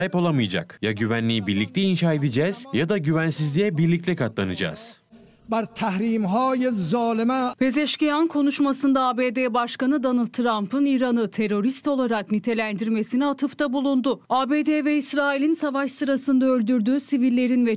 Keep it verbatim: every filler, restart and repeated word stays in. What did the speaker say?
hep olamayacak. Ya güvenliği birlikte inşa edeceğiz ya da güvensizliğe birlikte katlanacağız. Pezeşkiyan konuşmasında A B D Başkanı Donald Trump'ın İran'ı terörist olarak nitelendirmesine atıfta bulundu. A B D ve İsrail'in savaş sırasında öldürdüğü sivillerin ve